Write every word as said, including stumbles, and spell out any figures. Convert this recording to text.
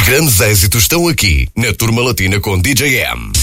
grandes êxitos estão aqui na Turma Latina com D J M.